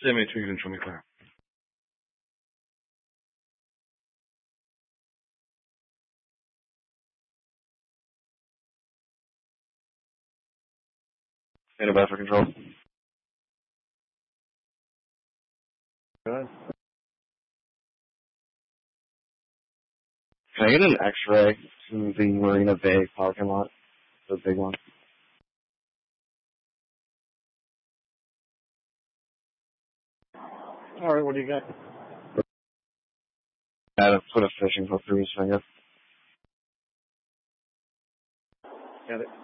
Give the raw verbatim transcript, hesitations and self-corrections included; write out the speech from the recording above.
Yeah, me too. You can show me clear. Stand by for control. Good. Can I get an X-ray to the Marina Bay parking lot? The big one. All right, what do you got? I had to put a fishing hook through his finger. Got it.